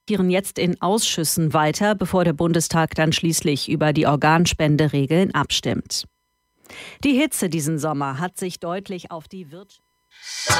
Jetzt in Ausschüssen weiter, bevor der Bundestag dann schließlich über die Organspenderegeln abstimmt. Die Hitze diesen Sommer hat sich deutlich auf die Wirtschaft